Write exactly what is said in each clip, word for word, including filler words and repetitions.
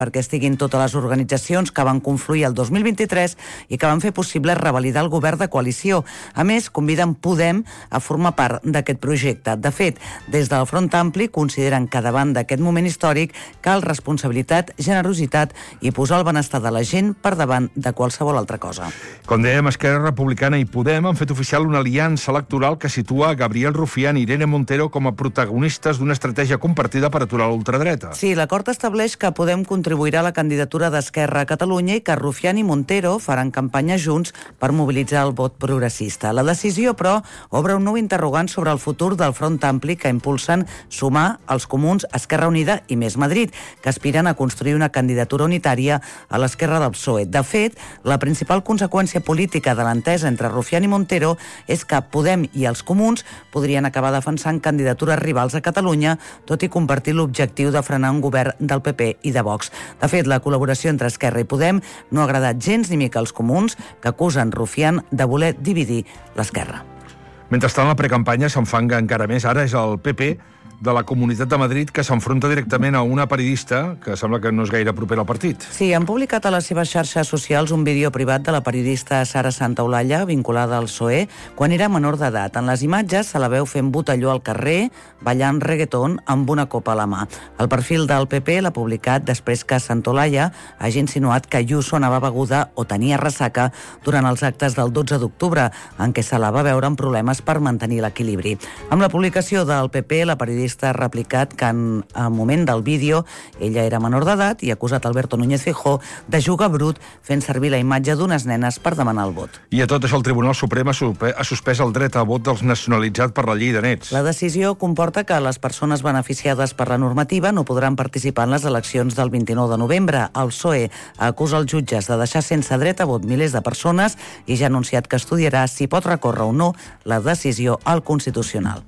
perquè estiguin totes les organitzacions que van confluir el dos mil vint-i-tres i que van fer possible revalidar el govern de coalició. A més, conviden Podem a formar part d'aquest projecte. De fet, des del Front Ampli consideren que davant d'aquest moment històric cal responsabilitat, generositat i posar el benestar de la gent per davant de qualsevol altra cosa. Com dèiem, Esquerra Republicana i Podem han fet oficial una aliança electoral que situa Gabriel Rufián i Irene Montero com a protagonistes d'una estratègia compartida per aturar l'ultradreta. Sí, l'acord estableix que Podem contribuirà a la candidatura d'Esquerra a Catalunya i que Rufián i Montero faran campanya junts per mobilitzar el vot progressista. La decisió, però, obre un nou interrogant sobre el futur del Front Ampli que impulsen Sumar, els Comuns, Esquerra Unida i Més Madrid, que aspiren a construir una candidatura unitària a l'esquerra del P S O E. De fet, la principal conseqüència política de l'entesa entre Rufián i Montero és que Podem i els Comuns podrien acabar defensant candidatures rivals a Catalunya, tot i compartir l'objectiu de frenar un govern del P P i de Vox. De fet, la col·laboració entre Esquerra i Podem no ha agradat gens ni mica als Comuns, que acusen Rufián de voler dividir l'esquerra. Mentrestant, la precampanya s'enfanga encara més. Ara és el P P de la Comunitat de Madrid que s'enfronta directament a una periodista que sembla que no és gaire propera al partit. Sí, han publicat a les seves xarxes socials un vídeo privat de la periodista Sara Santaolalla, vinculada al P S O E, quan era menor d'edat. En les imatges se la veu fent botelló al carrer, ballant reggaeton amb una copa a la mà. El perfil del P P l'ha publicat després que Santaolalla hagi insinuat que Ayuso anava beguda o tenia ressaca durant els actes del dotze d'octubre, en què se la va veure amb problemes per mantenir l'equilibri. Amb la publicació del P P, la periodista ha replicat que en el moment del vídeo ella era menor d'edat i ha acusat Alberto Núñez Feijóo de jugar brut fent servir la imatge d'unes nenes per demanar el vot. I a tot això el Tribunal Suprem ha suspès el dret a vot dels nacionalitzats per la llei de nets. La decisió comporta que les persones beneficiades per la normativa no podran participar en les eleccions del vint-i-nou de novembre. El P S O E acusa els jutges de deixar sense dret a vot milers de persones i ja ha anunciat que estudiarà si pot recórrer o no la decisió al Constitucional.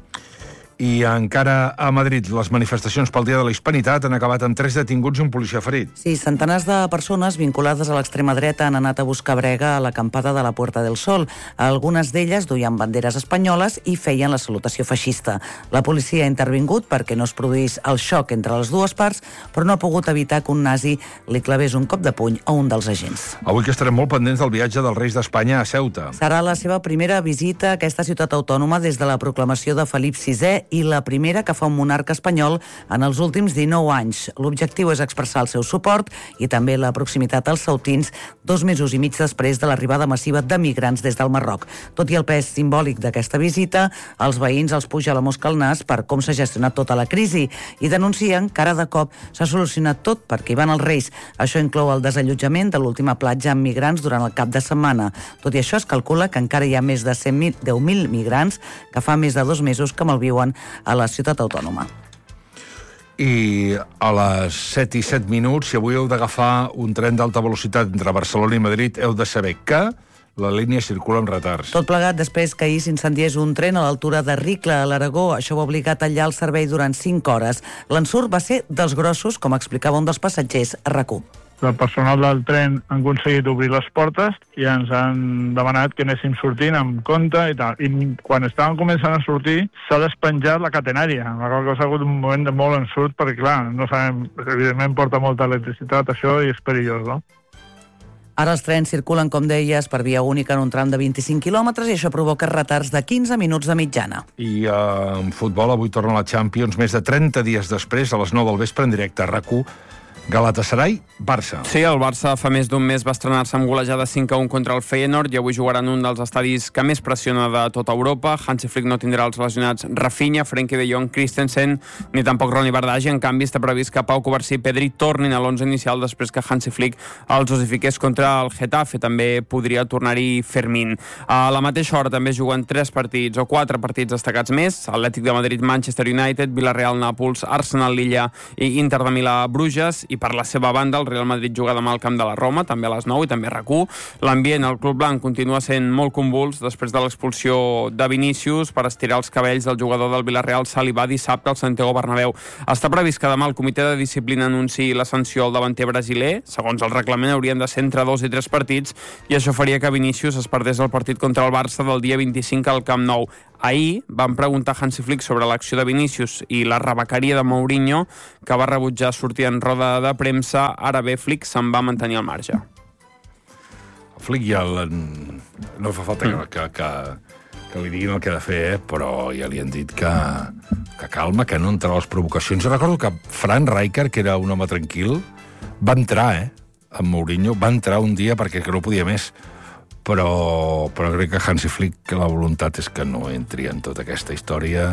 I encara a Madrid, les manifestacions pel Dia de la Hispanitat han acabat amb tres detinguts i un policia ferit. Sí, centenars de persones vinculades a l'extrema dreta han anat a buscar brega a l'acampada de la Puerta del Sol. Algunes d'elles duien banderes espanyoles i feien la salutació feixista. La policia ha intervingut perquè no es produís el xoc entre les dues parts, però no ha pogut evitar que un nazi li clavés un cop de puny a un dels agents. Avui que estarem molt pendents del viatge dels Reis d'Espanya a Ceuta. Serà la seva primera visita a aquesta ciutat autònoma des de la proclamació de Felip sisè i la primera que fa un monarca espanyol en els últims dinou anys. L'objectiu és expressar el seu suport i també la proximitat als ceutins dos mesos i mig després de l'arribada massiva de migrants des del Marroc. Tot i el pes simbòlic d'aquesta visita, als veïns els puja la mosca al nas per com s'ha gestionat tota la crisi i denuncien que ara de cop s'ha solucionat tot perquè hi van els Reis. Això inclou el desallotjament de l'última platja amb migrants durant el cap de setmana. Tot i això, es calcula que encara hi ha més de deu mil migrants que fa més de dos mesos que malviuen a la ciutat autònoma. I a les set i set minuts, si avui heu d'agafar un tren d'alta velocitat entre Barcelona i Madrid, heu de saber que la línia circula amb retards. Tot plegat després que ahir s'incendiés un tren a l'altura de Ricla, a l'Aragó. Això va obligar a tallar el servei durant cinc hores. L'ensurt va ser dels grossos, com explicava un dels passatgers a RAC u. El personal del tren han aconseguit obrir les portes i ens han demanat que anéssim sortint amb compte i tal. I quan estàvem començant a sortir s'ha despenjat la catenària, la qual cosa ha hagut un moment de molt ensurt perquè, clar, no sabem, evidentment porta molta electricitat això i és perillós, no? Ara els trens circulen, com deies, per via única en un tram de vint-i-cinc quilòmetres i això provoca retards de quinze minuts de mitjana. I eh, en futbol avui torna la Champions més de trenta dies després, a les nou del vespre en directe a RAC u. Galatasaray, Barça. Sí, el Barça fa més d'un mes va estrenar-se amb golejada cinc a un contra el Feyenoord i avui jugaran un dels estadis que més pressiona de tota Europa. Hansi Flick no tindrà els lesionats Rafinha, Frenkie de Jong, Christensen, ni tampoc Ronny Bardghji. En canvi, està previst que Pau Covarsí i Pedri tornin a l'onze inicial després que Hansi Flick els osifiqués contra el Getafe. També podria tornar-hi Fermín. A la mateixa hora també juguen tres partits o quatre partits destacats més. Atlètic de Madrid, Manchester United, Villarreal, Nàpols, Arsenal, Lilla i Inter de Milà, Bruges. I per la seva banda, el Real Madrid juga demà al camp de la Roma, també a les nou i també a RAC u. L'ambient al Club Blanc continua sent molt convuls després de l'expulsió de Vinícius per estirar els cabells del jugador del Villarreal Saliba dissabte al Santiago Bernabéu. Està previst que demà el comitè de disciplina anunciï la sanció al davanter brasiler. Segons el reglament haurien de ser entre dos i tres partits i això faria que Vinícius es perdés el partit contra el Barça del dia vint-i-cinc al Camp Nou. Ahir van preguntar a Hansi Flick sobre l'acció de Vinícius i la rebequeria de Mourinho, que va rebutjar sortir en roda roda de premsa, ara bé, Flick se'n va mantenir al marge. El Flick ja... No fa falta que, que, que, que li diguin el que ha de fer, eh? Però ja li han dit que, que calma, que no entrarà a les provocacions. Jo recordo que Frank Rijkaard, que era un home tranquil, va entrar, eh? Amb Mourinho, va entrar un dia perquè que no podia més. Però, però crec que Hansi Flick, que la voluntat és que no entri en tota aquesta història,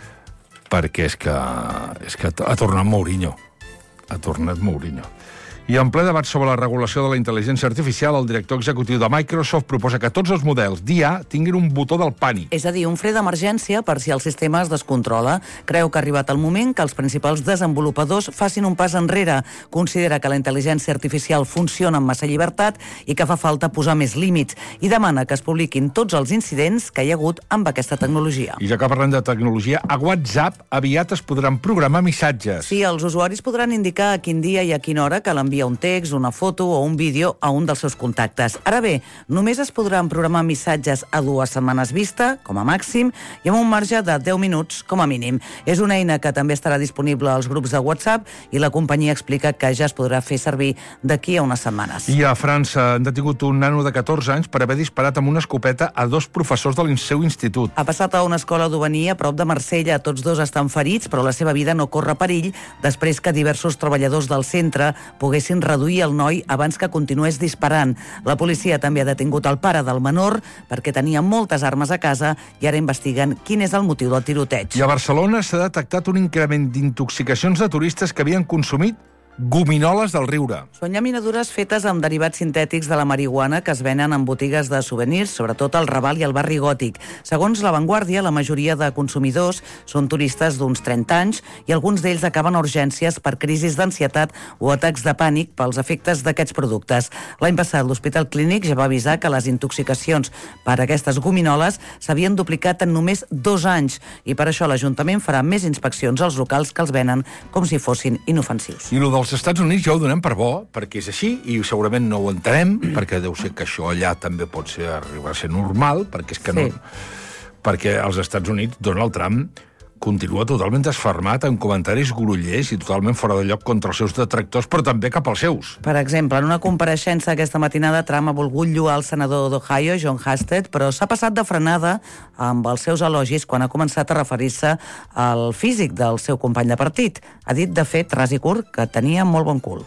perquè és que, és que ha tornat Mourinho. Ha tornat Mourinho. I en ple debat sobre la regulació de la intel·ligència artificial, el director executiu de Microsoft proposa que tots els models d'I A tinguin un botó del pànic. És a dir, un fre d'emergència per si el sistema es descontrola. Creu que ha arribat el moment que els principals desenvolupadors facin un pas enrere. Considera que la intel·ligència artificial funciona amb massa llibertat i que fa falta posar més límits. I demana que es publiquin tots els incidents que hi ha hagut amb aquesta tecnologia. I ja que parlem de tecnologia, a WhatsApp aviat es podran programar missatges. Sí, els usuaris podran indicar a quin dia i a quina hora que l'envia un text, una foto o un vídeo a un dels seus contactes. Ara bé, només es podran programar missatges a dues setmanes vista, com a màxim, i amb un marge de deu minuts, com a mínim. És una eina que també estarà disponible als grups de WhatsApp i la companyia explica que ja es podrà fer servir d'aquí a unes setmanes. I a França han detingut un nano de catorze anys per haver disparat amb una escopeta a dos professors del seu institut. Ha passat a una escola d'Ovení a prop de Marsella. Tots dos estan ferits, però la seva vida no corre perill després que diversos treballadors del centre poguessin reduir el noi abans que continués disparant. La policia també ha detingut el pare del menor perquè tenia moltes armes a casa i ara investiguen quin és el motiu del tiroteig. I a Barcelona s'ha detectat un increment d'intoxicacions de turistes que havien consumit gominoles del riure. Són llaminadures fetes amb derivats sintètics de la marihuana que es venen en botigues de souvenirs, sobretot al Raval i al barri gòtic. Segons La Vanguardia, la majoria de consumidors són turistes d'uns trenta anys i alguns d'ells acaben a urgències per crisis d'ansietat o atacs de pànic pels efectes d'aquests productes. L'any passat, l'Hospital Clínic ja va avisar que les intoxicacions per aquestes gominoles s'havien duplicat en només dos anys i per això l'Ajuntament farà més inspeccions als locals que els venen com si fossin inofensius. I el dels Estats Units ja ho donem per bo, perquè és així, i segurament no ho entenem, perquè deu ser que això allà també pot ser arribar a ser normal, perquè és que sí. no... Perquè als Estats Units Donald Trump continua totalment desfermat amb comentaris grollers i totalment fora de lloc contra els seus detractors, però també cap als seus. Per exemple, en una compareixença aquesta matinada, Trump ha volgut lloar el senador d'Ohio, John Husted, però s'ha passat de frenada amb els seus elogis quan ha començat a referir-se al físic del seu company de partit. Ha dit, de fet, ras i curt, que tenia molt bon cul.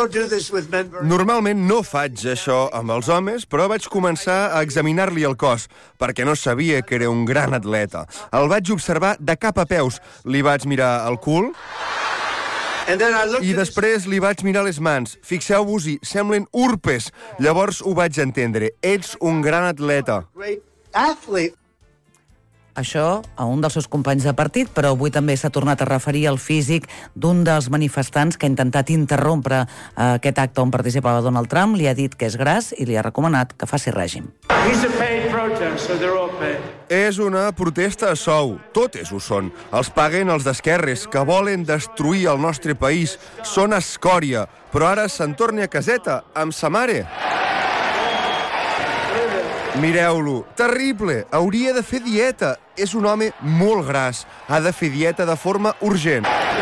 Normalment no faig això amb els homes, però vaig començar a examinar-li el cos, perquè no sabia que era un gran atleta. El vaig observar de cap a peus. Li vaig mirar el cul i després li vaig mirar les mans. Fixeu-vos-hi, semblen urpes. Llavors ho vaig entendre. Ets un gran atleta. Això a un dels seus companys de partit, però avui també s'ha tornat a referir al físic d'un dels manifestants que ha intentat interrompre aquest acte on participava Donald Trump. Li ha dit que és gras i li ha recomanat que faci règim. És una protesta a sou. Totes ho són. Els paguen els d'esquerres, que volen destruir el nostre país. Són escòria, però ara se'n torni a caseta, amb sa mare. Mireu-lo, terrible, hauria de fer dieta. És un home molt gras, ha de fer dieta de forma urgent.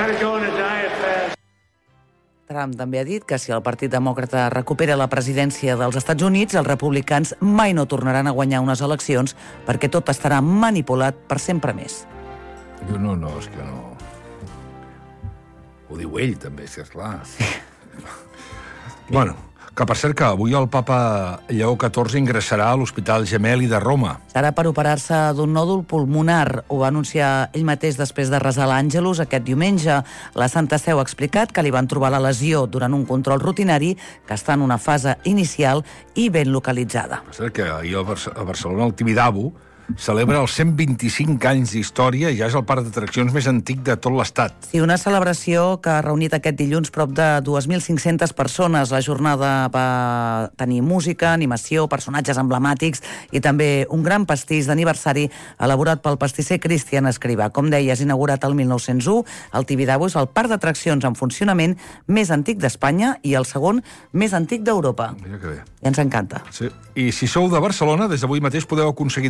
Trump també ha dit que si el Partit Demòcrata recupera la presidència dels Estats Units, els republicans mai no tornaran a guanyar unes eleccions perquè tot estarà manipulat per sempre més. Jo no, no, és que no... Ho diu ell, també, si és clar. Sí. Bueno... Que, per cert, que avui el papa Lleó catorze ingressarà a l'Hospital Gemelli de Roma. Serà per operar-se d'un nòdul pulmonar. Ho va anunciar ell mateix després de resar l'Àngelus aquest diumenge. La Santa Seu ha explicat que li van trobar la lesió durant un control rutinari que està en una fase inicial i ben localitzada. Per cert, que ahir a Barcelona el Tibidabo celebra els cent vint-i-cinc anys d'història i ja és el parc d'atraccions més antic de tot l'estat. Sí, una celebració que ha reunit aquest dilluns prop de dues mil cinc-centes persones. La jornada va tenir música, animació, personatges emblemàtics i també un gran pastís d'aniversari elaborat pel pastisser Cristian Escrivà. Com deies, inaugurat el mil nou-cents u, el Tibidabo és el parc d'atraccions en funcionament més antic d'Espanya i el segon més antic d'Europa. Mira que bé. I ens encanta. Sí. I si sou de Barcelona, des d'avui mateix podeu aconseguir descomptes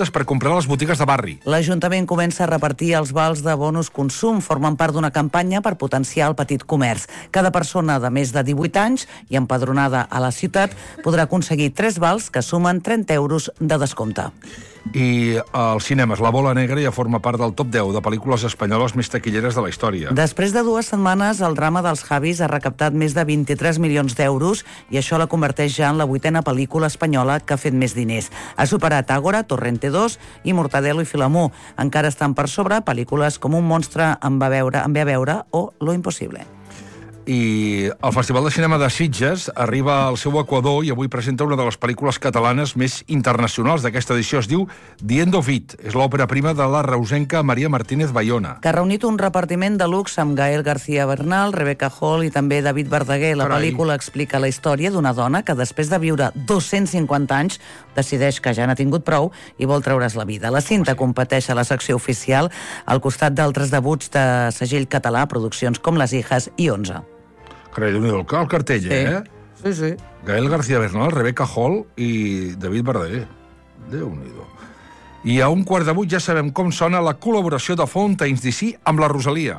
descomptes per comprar a les botigues de barri. L'Ajuntament comença a repartir els vals de bonus consum. Formen part d'una campanya per potenciar el petit comerç. Cada persona de més de divuit anys i empadronada a la ciutat podrà aconseguir tres vals que sumen trenta euros de descompte. I als cinemes, La bola negra ja forma part del top deu de pel·lícules espanyoles més taquilleres de la història. Després de dues setmanes, el drama dels Javis ha recaptat més de vint-i-tres milions d'euros i això la converteix ja en la vuitena pel·lícula espanyola que ha fet més diners. Ha superat Ágora, Torrente dos i Mortadelo i Filamú. Encara estan per sobre pel·lícules com Un monstre em va veure, em ve a veure o Lo imposible. I el Festival de Cinema de Sitges arriba al seu equador i avui presenta una de les pel·lícules catalanes més internacionals d'aquesta edició. Es diu The End of It. És l'òpera prima de la reusenca Maria Martínez Bayona. Que ha reunit un repartiment de luxe amb Gael García Bernal, Rebecca Hall i també David Verdaguer. La Carai. pel·lícula explica la història d'una dona que després de viure dos-cents cinquanta anys decideix que ja n'ha tingut prou i vol treure's la vida. La cinta competeix a la secció oficial al costat d'altres debuts de segell català, produccions com Les Hijas i onze. Carai, Déu-n'hi-do, el cartell, Sí. eh? Sí, sí. Gael García Bernal, Rebecca Hall i David Verdaguer. Déu-n'hi-do. I a un quart de vuit ja sabem com sona la col·laboració de Fountains D C amb la Rosalia.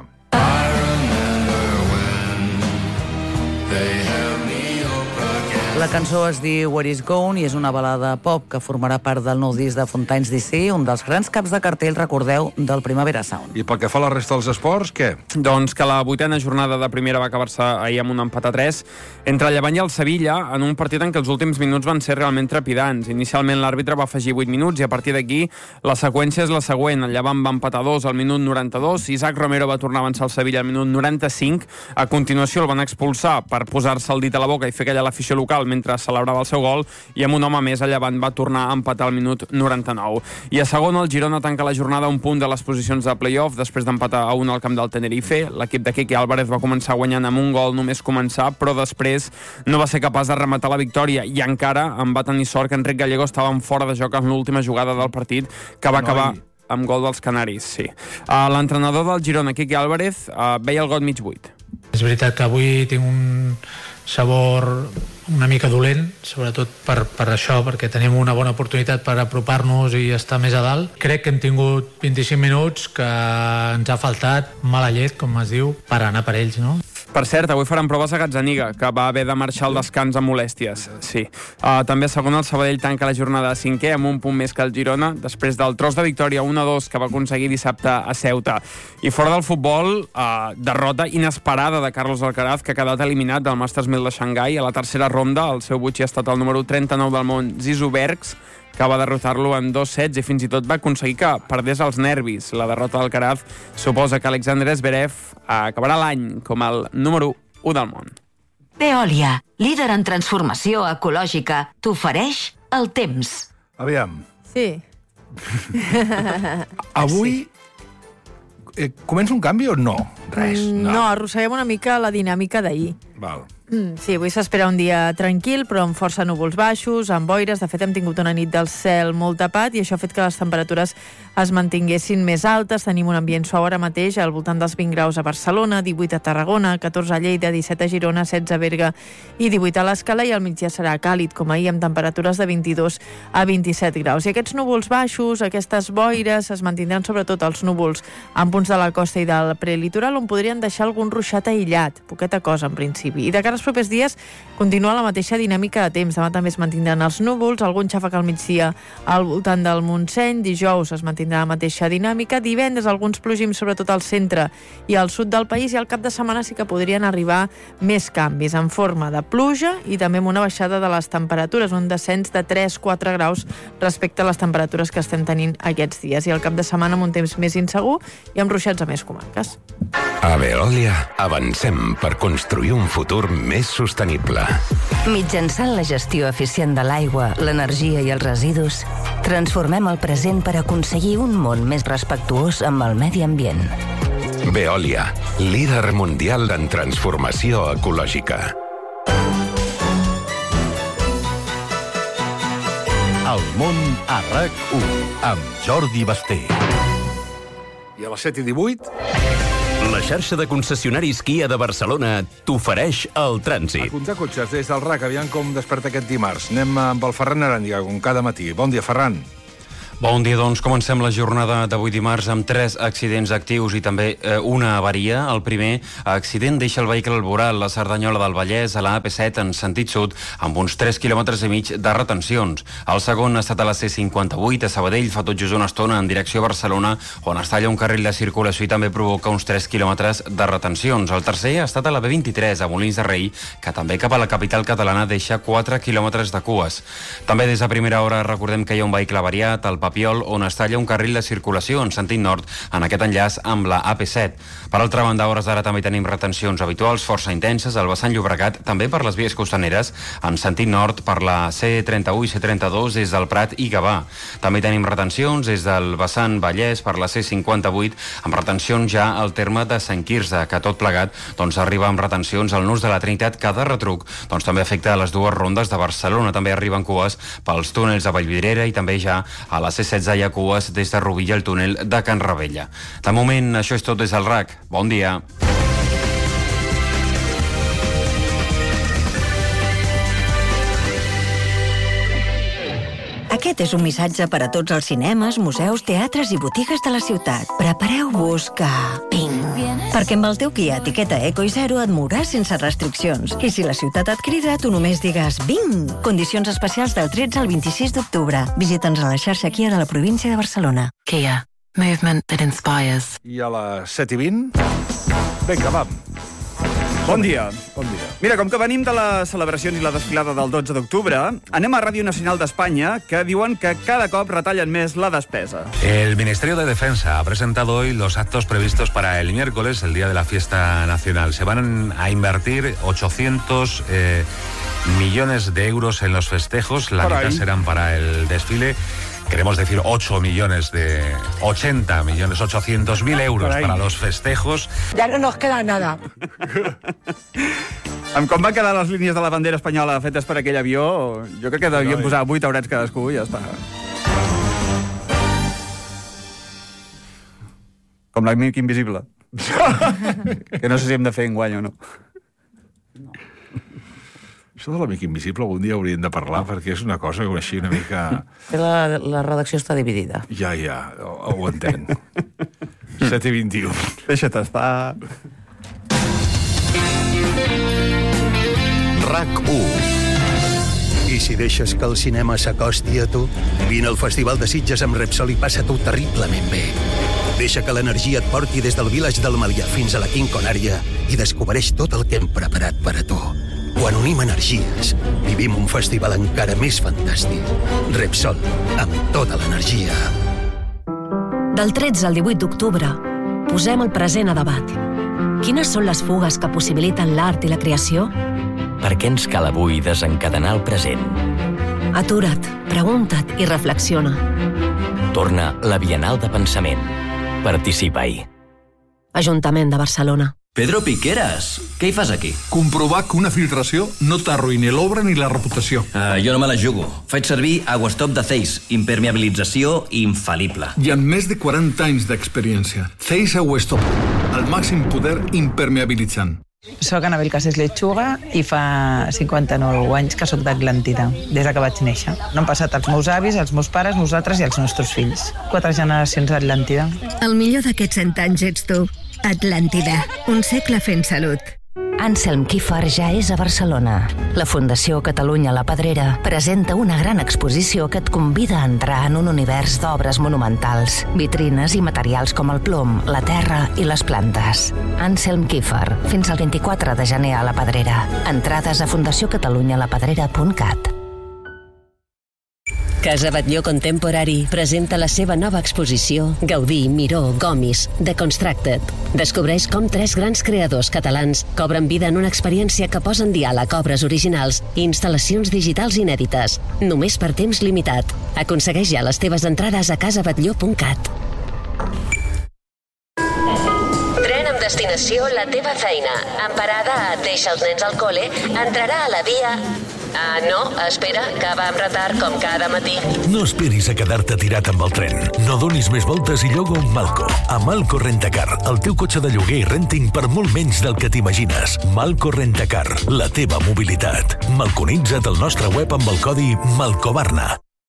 La cançó es diu Where Is Gone i és una balada pop que formarà part del nou disc de Fountains D C, un dels grans caps de cartell, recordeu, del Primavera Sound. I pel que fa a la resta dels esports, què? Doncs que la vuitena jornada de primera va acabar-se ahir amb un empat a tres entre el Llevant i el Sevilla, en un partit en què els últims minuts van ser realment trepidants. Inicialment l'àrbitre va afegir vuit minuts i a partir d'aquí la seqüència és la següent. El Llevant va empatar dos al minut noranta-dos, Isaac Romero va tornar a avançar el Sevilla al minut noranta-cinc, a continuació el van expulsar per posar-se el dit a la boca i fer callar l'afició local mentre celebrava el seu gol, i amb un home més el Llevant va tornar a empatar al minut noranta-nou. I a segon el Girona tanca la jornada a un punt de les posicions de play-off després d'empatar a un al camp del Tenerife. L'equip de Quique Álvarez va començar guanyant amb un gol només començar, però després no va ser capaç de rematar la victòria i encara en va tenir sort que Enric Gallego estava en fora de joc en l'última jugada del partit, que va Noi. acabar amb gol dels Canaris, sí. Uh, L'entrenador del Girona, Quique Álvarez, uh, veia el got mig buit. És veritat que avui tinc un sabor una mica dolent, sobretot per, per això, perquè tenim una bona oportunitat per apropar-nos i estar més a dalt. Crec que hem tingut vint-i-cinc minuts que ens ha faltat mala llet, com es diu, per anar per ells, no? Per cert, avui faran proves a Gazzaniga, que va haver de marxar al descans amb molèsties. Sí. Uh, també segon el Sabadell tanca la jornada de cinquè amb un punt més que el Girona, després del tros de victòria un a dos que va aconseguir dissabte a Ceuta. I fora del futbol, uh, derrota inesperada de Carlos Alcaraz, que ha quedat eliminat del Masters mil de Xangai a la tercera ronda. El seu butxí ha estat el número trenta-nou del món, Zizou Bergs, que va derrotar-lo en dos sets i fins i tot va aconseguir que perdés els nervis. La derrota d'Alcaraz suposa que Alexander Zverev acabarà l'any com el número u del món. Veolia, líder en transformació ecològica, t'ofereix el temps. Aviam. Sí. Avui eh, comença un canvi o no? Res. Mm, no, arrosseguem una mica la dinàmica d'ahir. Val. Mm, sí, avui s'espera un dia tranquil, però amb força núvols baixos, amb boires. De fet, hem tingut una nit del cel molt tapat i això ha fet que les temperatures es mantinguessin més altes. Tenim un ambient suau ara mateix al voltant dels vint graus a Barcelona, divuit a Tarragona, catorze a Lleida, disset a Girona, setze a Berga i divuit a l'Escala, i al migdia serà càlid, com ahir, amb temperatures de vint-i-dos a vint-i-set graus. I aquests núvols baixos, aquestes boires, es mantindran sobretot els núvols en punts de la costa i del prelitoral, on podrien deixar algun ruixat aïllat, poqueta cosa en principi. I de cara als propers dies continua la mateixa dinàmica de temps. Demà també es mantindran els núvols, algun xàfec al migdia al voltant del Montseny, dijous es mantindrà la mateixa dinàmica, divendres alguns plogims sobretot al centre i al sud del país, i al cap de setmana sí que podrien arribar més canvis en forma de pluja i també amb una baixada de les temperatures, un descens de tres a quatre graus respecte a les temperatures que estem tenint aquests dies, i al cap de setmana amb un temps més insegur i amb ruixats a més comarques. A Veolia avancem per construir un futur més sostenible. Mitjançant la gestió eficient de l'aigua, l'energia i els residus, transformem el present per aconseguir un món més respectuós amb el medi ambient. Veolia, líder mundial en transformació ecològica. El món a RAC u, amb Jordi Basté. I a les set i divuit... La xarxa de concessionaris Kia de Barcelona t'ofereix el A trànsit. comptar cotxes des del R A C, aviam com desperta aquest dimarts. Anem amb el Ferran Aràndiga, com cada matí. Bon dia, Ferran. Bon dia, doncs comencem la jornada d'avui dimarts amb tres accidents actius i també eh, una avaria. El primer accident deixa el vehicle al voral la Cerdanyola del Vallès a la A P set en sentit sud amb uns tres quilòmetres i mig de retencions. El segon ha estat a la C cinquanta-vuit a Sabadell fa tot just una estona en direcció a Barcelona, on es talla un carril de circulació i també provoca uns tres quilòmetres de retencions. El tercer ha estat a la B vint-i-tres a Molins de Rei, que també cap a la capital catalana deixa quatre quilòmetres de cues. També des de primera hora recordem que hi ha un vehicle avariat al Papiol, on es talla un carril de circulació en sentit nord en aquest enllaç amb la A P set. Per altra banda, a hores d'ara també tenim retencions habituals força intenses al vessant Llobregat, també per les vies costaneres, en sentit nord per la C trenta-u i C trenta-dos des del Prat i Gavà. També tenim retencions des del vessant Vallès per la C cinquanta-vuit, amb retencions ja al terme de Sant Quirze, que tot plegat doncs, arriba amb retencions al nus de la Trinitat, que de retruc doncs, també afecta a les dues rondes de Barcelona. També arriben cues pels túnels de Vallvidrera i també ja a la C setze hi ha cues des de Rubí i el túnel de Can Ravella. De moment, això és tot des del R A C. Bon dia. Aquest és un missatge per a tots els cinemes, museus, teatres i botigues de la ciutat. Prepareu-vos que... Ping! Perquè amb el teu guia etiqueta Eco i Zero et mouràs sense restriccions. I si la ciutat et crida, tu només digues Bing! Condicions especials del tretze al vint-i-sis d'octubre. Visita'ns a la xarxa Kia de la província de Barcelona. Kia. Movement that inspires. I a les set i vint... Vinga, vam. Bon dia. Bon dia. Mira, com que venim de les celebracions i la desfilada del dotze d'octubre, anem a Ràdio Nacional d'Espanya, que diuen que cada cop retallen més la despesa. El Ministerio de Defensa ha presentado hoy los actos previstos para el miércoles, el día de la fiesta nacional. Se van a invertir ochocientos eh, millones de euros en los festejos, la mitad serán para el desfile. Queremos decir ocho millones de... ochenta millones, ochocientos mil euros para los festejos. Ya no nos queda nada. Amb com van quedar les línies de la bandera espanyola fetes per aquell avió, jo crec que devien posar vuit haurets cadascú i ja està. Com l'amic invisible. Que no sé si hem de fer enguany o no. Això de l'amic invisible algun dia hauríem de parlar, perquè és una cosa així una mica... La, la redacció està dividida. Ja, ja, ho, ho entenc. set i vint-i-u. Deixa't estar... R A C u. I si deixes que el cinema s'acosti a tu, vine al Festival de Sitges amb Repsol i passa-t'ho terriblement bé. Deixa que l'energia et porti des del Village del Malià fins a la King Conària i descobreix tot el que hem preparat per a tu. Quan unim energies, vivim un festival encara més fantàstic. Repsol, amb tota l'energia. Del tretze al divuit d'octubre, posem el present a debat. Quines són les fugues que possibiliten l'art i la creació? Per què ens cal avui desencadenar el present? Atura't, pregunta't i reflexiona. Torna la Bienal de Pensament. Participa-hi. Ajuntament de Barcelona. Pedro Piqueras, què hi fas aquí? Comprovar que una filtració no t'arruïni l'obra ni la reputació. Uh, jo no me la jugo. Faig servir Aguastop de Zeiss, impermeabilització infal·lible. I amb més de quaranta anys d'experiència. Zeiss Aguastop, el màxim poder impermeabilitzant. Soc Anabel Casés Lechuga i fa cinquanta-nou anys que sóc d'Atlàntida, des que vaig néixer. No han passat els meus avis, els meus pares, nosaltres i els nostres fills. Quatre generacions d'Atlàntida. El millor d'aquests cent anys ets tu. Atlàntida, un segle fent salut. Anselm Kiefer ja és a Barcelona. La Fundació Catalunya La Pedrera presenta una gran exposició que et convida a entrar en un univers d'obres monumentals, vitrines i materials com el plom, la terra i les plantes. Anselm Kiefer, fins al vint-i-quatre de gener a La Pedrera. Entrades a fundació catalunya la pedrera punt cat. Casa Batlló Contemporary presenta la seva nova exposició Gaudí, Miró, Gomis, Deconstructed. Descobreix com tres grans creadors catalans cobren vida en una experiència que posa en diàleg obres originals i instal·lacions digitals inèdites, només per temps limitat. Aconsegueix ja les teves entrades a casa batlló punt cat. Tren amb destinació La teva feina. En parada a Deixa els nens al col·le, entrarà a la via... Ah, no, espera, que va amb retard com cada matí. No esperis a quedar-te tirat amb el tren. No donis més voltes i lloga un Malco. A Malco Rentacar, el teu cotxe de lloguer i renting per molt menys del que t'imagines. Malco Rentacar, la teva mobilitat. Malconitza't al nostre web amb el codi Malcobarna.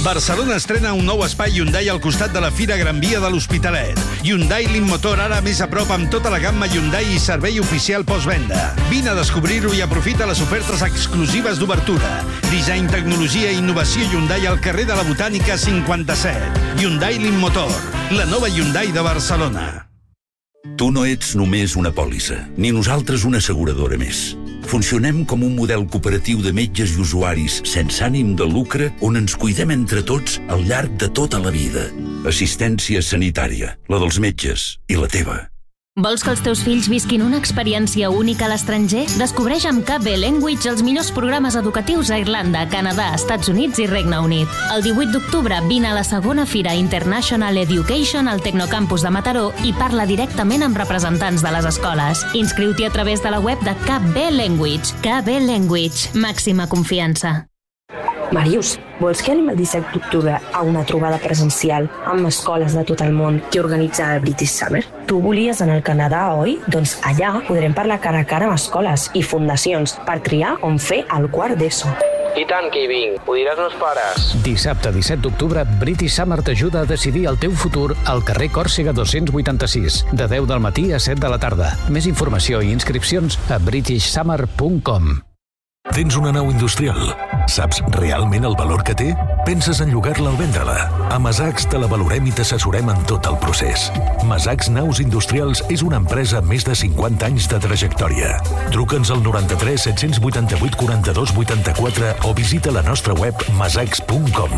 Barcelona estrena un nou espai Hyundai al costat de la Fira Gran Via de l'Hospitalet. Hyundai Limmotor, ara més a prop amb tota la gamma Hyundai i servei oficial postvenda. Vine a descobrir-ho i aprofita les ofertes exclusives d'obertura. Disseny, tecnologia i innovació Hyundai al carrer de la Botànica cinquanta-set. Hyundai Limmotor, la nova Hyundai de Barcelona. Tu no ets només una pòlissa, ni nosaltres una asseguradora més. Funcionem com un model cooperatiu de metges i usuaris sense ànim de lucre on ens cuidem entre tots al llarg de tota la vida. Assistència sanitària, la dels metges i la teva. Vols que els teus fills visquin una experiència única a l'estranger? Descobreix amb K B Language els millors programes educatius a Irlanda, Canadà, Estats Units i Regne Unit. El divuit d'octubre vine a la segona Fira International Education al Tecnocampus de Mataró i parla directament amb representants de les escoles. Inscriu-t'hi a través de la web de K B Language. K B Language. Màxima confiança. Màrius, vols que anem el disset d'octubre a una trobada presencial amb escoles de tot el món que organitza el British Summer? Tu volies anar al Canadà, oi? Doncs allà podrem parlar cara a cara amb escoles i fundacions per triar on fer el quart d'ESO. I tant que hi vinc, ho diràs meus pares. Dissabte disset d'octubre, British Summer t'ajuda a decidir el teu futur al carrer Còrsega dos-cents vuitanta-sis, de deu del matí a set de la tarda. Més informació i inscripcions a british summer punt com. Tens una nau industrial? Saps realment el valor que té? Penses en llogar-la o vendre-la? A Masacs te la valorem i t'assessorem en tot el procés. Masacs Naus Industrials és una empresa amb més de cinquanta anys de trajectòria. Truca'ns al noranta-tres set-cents vuitanta-vuit quaranta-dos vuitanta-quatre o visita la nostra web masacs punt com.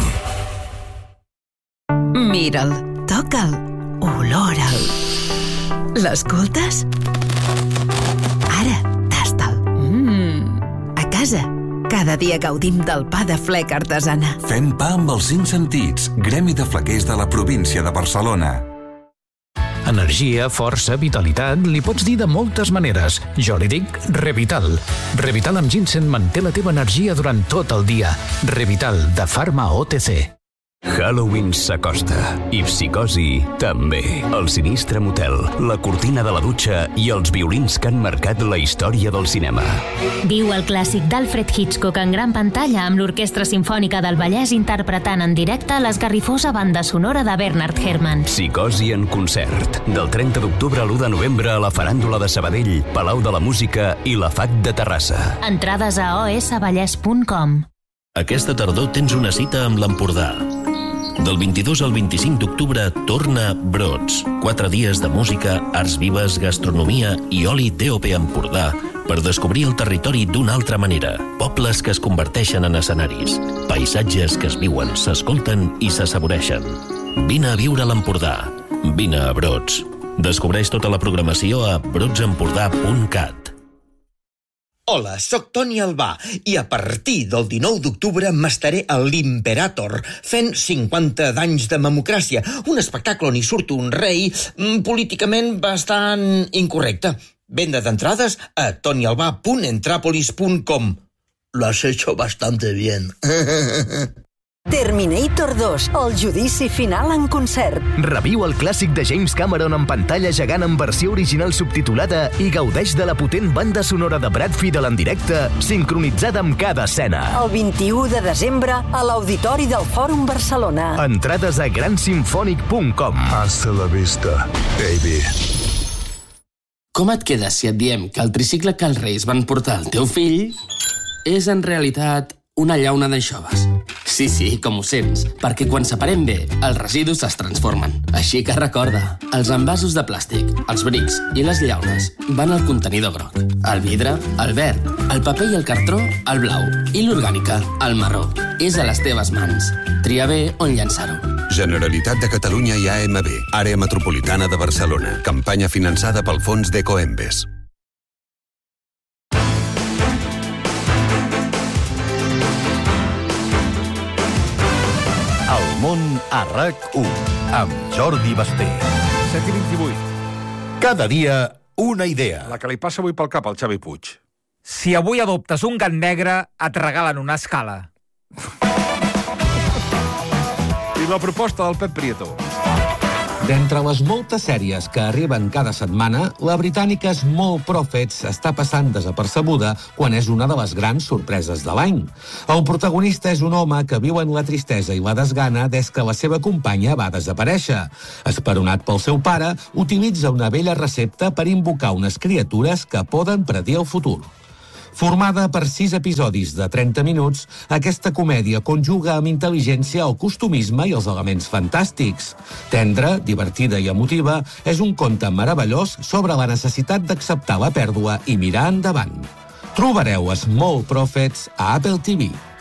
Mira'l, toca'l, olora'l. L'escoltes? Ara, tasta'l. Mmm... Casa. Cada dia gaudim del pa de Flec artesana. Fent pa amb els cinc sentits. Gremi de flequers de la província de Barcelona. Energia, força, vitalitat, li pots dir de moltes maneres. Jo li dic Revital. Revital amb ginseng manté la teva energia durant tot el dia. Revital, de Pharma O T C. Halloween s'acosta i Psicosi també. El sinistre motel, la cortina de la dutxa i els violins que han marcat la història del cinema. Viu el clàssic d'Alfred Hitchcock en gran pantalla amb l'Orquestra Simfònica del Vallès interpretant en directe l'esgarrifosa banda sonora de Bernard Herrmann. Psicosi en concert. Del trenta d'octubre a l'u de novembre a la Faràndula de Sabadell, Palau de la Música i la F A C de Terrassa. Entrades a o s vallès punt com. Aquesta tardor tens una cita amb l'Empordà. Del vint-i-dos al vint-i-cinc d'octubre torna Brots. Quatre dies de música, arts vives, gastronomia i oli D O P Empordà per descobrir el territori d'una altra manera. Pobles que es converteixen en escenaris. Paisatges que es viuen, s'escolten i s'assaboreixen. Vine a viure a l'Empordà. Vine a Brots. Descobreix tota la programació a brots empordà punt cat. Hola, sóc Toni Albà i a partir del dinou d'octubre m'estaré a l'Imperator fent cinquanta d'anys de democràcia, un espectacle on hi surt un rei políticament bastant incorrecte. Venda d'entrades a toni albà punt entrapolis punt com. Lo has hecho bastante bien. Terminator dos, el judici final en concert. Reviu el clàssic de James Cameron en pantalla gegant en versió original subtitulada i gaudeix de la potent banda sonora de Brad Fiedel en directe, sincronitzada amb cada escena. El vint-i-u de desembre a l'Auditori del Fòrum Barcelona. Entrades a gran simfònic punt com. Hasta la vista, baby. Com et quedes si et diem que el tricicle que els Reis van portar al teu fill és en realitat una llauna d'anxoves? Sí, sí, com ho sents, perquè quan separem bé, els residus es transformen. Així que recorda, els envasos de plàstic, els brics i les llaunes van al contenidor groc, el vidre, el verd, el paper i el cartró, el blau, i l'orgànica, el marró. És a les teves mans. Tria bé on llançar-ho. Generalitat de Catalunya i A M B, Àrea Metropolitana de Barcelona. Campanya finançada pel fons d'Ecoembes. El món a R A C u, amb Jordi Basté. set i vint-i-vuit. Cada dia, una idea. La que li passa avui pel cap al Xavi Puig. Si avui adoptes un gat negre, et regalen una escala. I la proposta del Pep Prieto. D'entre les moltes sèries que arriben cada setmana, la britànica Small Profits està passant desapercebuda quan és una de les grans sorpreses de l'any. El protagonista és un home que viu en la tristesa i la desgana des que la seva companya va desaparèixer. Esperonat pel seu pare, utilitza una vella recepta per invocar unes criatures que poden predir el futur. Formada per sis episodis de trenta minuts, aquesta comèdia conjuga amb intel·ligència el costumisme i els elements fantàstics. Tendra, divertida i emotiva, és un conte meravellós sobre la necessitat d'acceptar la pèrdua i mirar endavant. Trobareu Small Profits a Apple T V.